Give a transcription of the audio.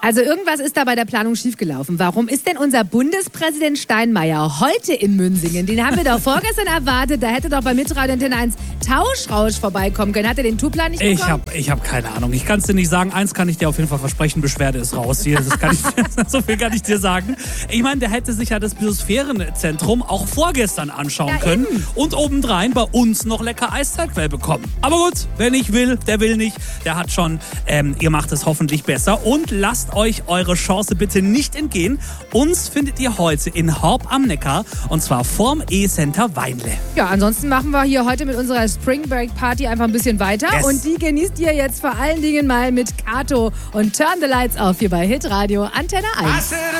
Also irgendwas ist da bei der Planung schiefgelaufen. Warum ist denn unser Bundespräsident Steinmeier heute in Münsingen? Den haben wir doch vorgestern erwartet. Da hätte doch bei Mitradio Antenne 1 Tauschrausch vorbeikommen können. Hat er den Tourplan nicht bekommen? Ich hab keine Ahnung. Ich kann es dir nicht sagen. Eins kann ich dir auf jeden Fall versprechen. Beschwerde ist raus hier. So viel kann ich dir sagen. Ich meine, der hätte sich ja das Biosphärenzentrum auch vorgestern anschauen können. Eben. Und obendrein bei uns noch lecker Eiszeitquell bekommen. Aber gut, wer nicht will, der will nicht. Der hat schon. Ihr macht es hoffentlich besser. Und lasst euch eure Chance bitte nicht entgehen. Uns findet ihr heute in Horb am Neckar und zwar vorm E-Center Weinle. Ja, ansonsten machen wir hier heute mit unserer Spring Break Party einfach ein bisschen weiter. Yes. Und die genießt ihr jetzt vor allen Dingen mal mit Kato und Turn the Lights Off hier bei Hitradio Antenne 1.